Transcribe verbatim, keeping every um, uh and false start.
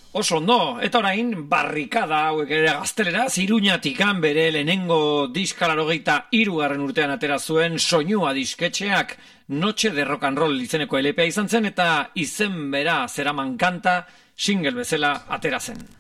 Oso ondo, eta orain barrikada hauek ere gaztelera, Iruñatikan bere lehenengo diskalarogeita hirugarren urtean atera zuen Soinua disketxeak, Noche de Rock and Roll izeneko L P A izan zen, eta izen bera zeraman kanta single bezala atera zen.